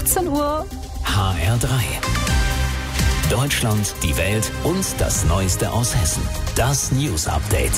18 Uhr. HR3. Deutschland, die Welt und das Neueste aus Hessen. Das News Update.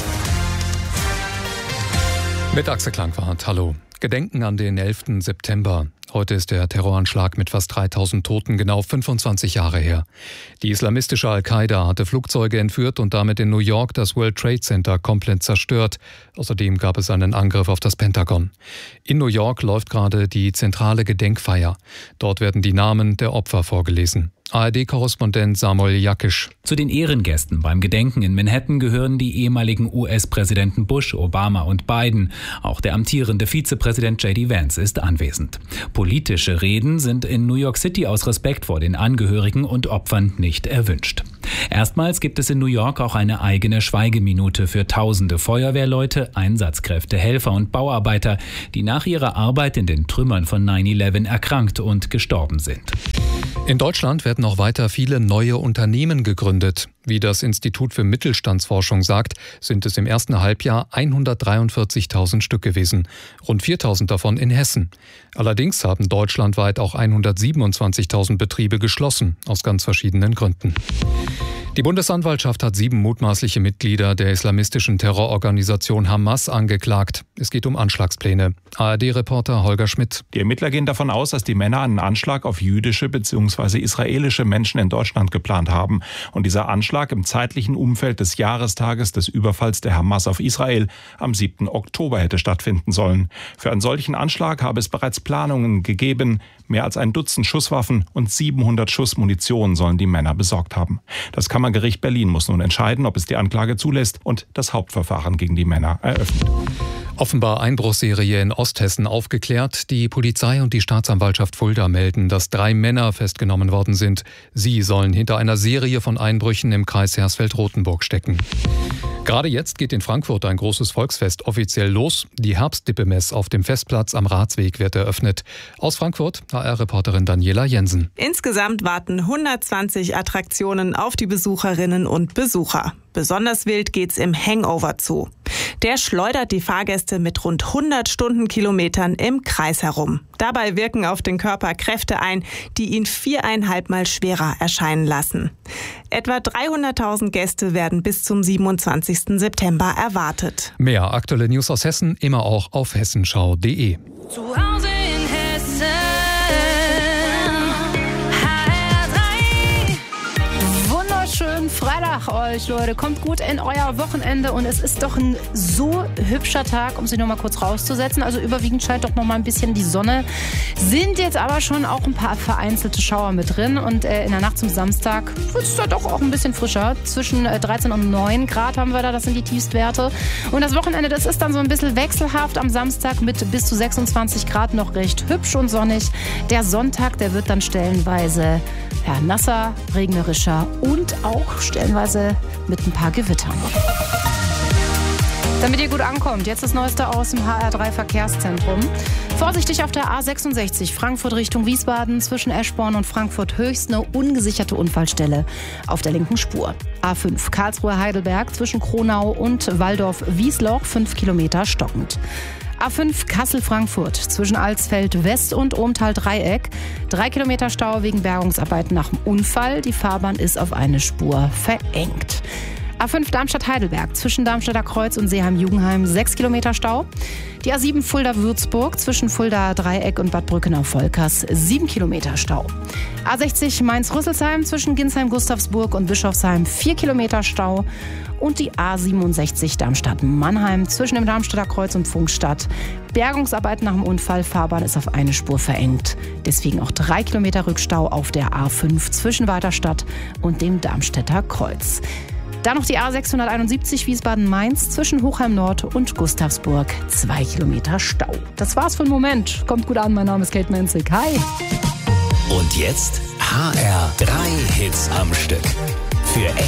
Mit Axel Klangwart, hallo. Gedenken an den 11. September. Heute ist der Terroranschlag mit fast 3000 Toten genau 25 Jahre her. Die islamistische Al-Qaida hatte Flugzeuge entführt und damit in New York das World Trade Center komplett zerstört. Außerdem gab es einen Angriff auf das Pentagon. In New York läuft gerade die zentrale Gedenkfeier. Dort werden die Namen der Opfer vorgelesen. ARD-Korrespondent Samuel Jakisch. Zu den Ehrengästen beim Gedenken in Manhattan gehören die ehemaligen US-Präsidenten Bush, Obama und Biden. Auch der amtierende Vizepräsident J.D. Vance ist anwesend. Politische Reden sind in New York City aus Respekt vor den Angehörigen und Opfern nicht erwünscht. Erstmals gibt es in New York auch eine eigene Schweigeminute für tausende Feuerwehrleute, Einsatzkräfte, Helfer und Bauarbeiter, die nach ihrer Arbeit in den Trümmern von 9/11 erkrankt und gestorben sind. In Deutschland werden noch weiter viele neue Unternehmen gegründet. Wie das Institut für Mittelstandsforschung sagt, sind es im ersten Halbjahr 143.000 Stück gewesen. Rund 4.000 davon in Hessen. Allerdings haben deutschlandweit auch 127.000 Betriebe geschlossen, aus ganz verschiedenen Gründen. Die Bundesanwaltschaft hat 7 mutmaßliche Mitglieder der islamistischen Terrororganisation Hamas angeklagt. Es geht um Anschlagspläne. ARD-Reporter Holger Schmidt. Die Ermittler gehen davon aus, dass die Männer einen Anschlag auf jüdische bzw. israelische Menschen in Deutschland geplant haben. Und dieser Anschlag im zeitlichen Umfeld des Jahrestages des Überfalls der Hamas auf Israel am 7. Oktober hätte stattfinden sollen. Für einen solchen Anschlag habe es bereits Planungen gegeben. Mehr als ein Dutzend Schusswaffen und 700 Schuss Munition sollen die Männer besorgt haben. Das Kammergericht Berlin muss nun entscheiden, ob es die Anklage zulässt und das Hauptverfahren gegen die Männer eröffnet. Offenbar Einbruchsserie in Osthessen aufgeklärt. Die Polizei und die Staatsanwaltschaft Fulda melden, dass 3 Männer festgenommen worden sind. Sie sollen hinter einer Serie von Einbrüchen im Kreis Hersfeld-Rotenburg stecken. Gerade jetzt geht in Frankfurt ein großes Volksfest offiziell los. Die Herbstdippemess auf dem Festplatz am Ratsweg wird eröffnet. Aus Frankfurt, HR-Reporterin Daniela Jensen. Insgesamt warten 120 Attraktionen auf die Besucherinnen und Besucher. Besonders wild geht's im Hangover zu. Der schleudert die Fahrgäste mit rund 100 Stundenkilometern im Kreis herum. Dabei wirken auf den Körper Kräfte ein, die ihn 4,5 Mal schwerer erscheinen lassen. Etwa 300.000 Gäste werden bis zum 27. September erwartet. Mehr aktuelle News aus Hessen immer auch auf hessenschau.de. Zu Hause in Hessen. Wunderschönen Freitag euch, Leute. Kommt gut in euer Wochenende und es ist doch ein so hübscher Tag, um sich noch mal kurz rauszusetzen. Also überwiegend scheint doch noch mal ein bisschen die Sonne. Sind jetzt aber schon auch ein paar vereinzelte Schauer mit drin und in der Nacht zum Samstag wird es da doch auch ein bisschen frischer. Zwischen 13 und 9 Grad haben wir da, das sind die Tiefstwerte. Und das Wochenende, das ist dann so ein bisschen wechselhaft. Am Samstag mit bis zu 26 Grad noch recht hübsch und sonnig. Der Sonntag, der wird dann stellenweise nasser, regnerischer und auch stellenweise mit ein paar Gewittern. Damit ihr gut ankommt, jetzt das Neueste aus dem HR3 Verkehrszentrum. Vorsichtig auf der A66 Frankfurt Richtung Wiesbaden zwischen Eschborn und Frankfurt Höchst eine ungesicherte Unfallstelle auf der linken Spur. A5 Karlsruhe-Heidelberg zwischen Kronau und Walldorf-Wiesloch 5 Kilometer stockend. A5 Kassel-Frankfurt zwischen Alsfeld West und Ohmtal-Dreieck. 3 Kilometer Stau wegen Bergungsarbeiten nach dem Unfall. Die Fahrbahn ist auf eine Spur verengt. A5 Darmstadt-Heidelberg zwischen Darmstädter Kreuz und Seeheim-Jugenheim 6 Kilometer Stau. Die A7 Fulda-Würzburg zwischen Fulda-Dreieck und Bad Brückenau-Volkers 7 Kilometer Stau. A60 Mainz-Rüsselsheim zwischen Ginsheim-Gustavsburg und Bischofsheim 4 Kilometer Stau. Und die A67 Darmstadt-Mannheim zwischen dem Darmstädter Kreuz und Pfungstadt. Bergungsarbeiten nach dem Unfall, Fahrbahn ist auf eine Spur verengt. Deswegen auch 3 Kilometer Rückstau auf der A5 zwischen Weiterstadt und dem Darmstädter Kreuz. Dann noch die A671 Wiesbaden-Mainz zwischen Hochheim Nord und Gustavsburg. 2 Kilometer Stau. Das war's für den Moment. Kommt gut an, mein Name ist Kate Menzig. Hi. Und jetzt HR3 Hits am Stück. Für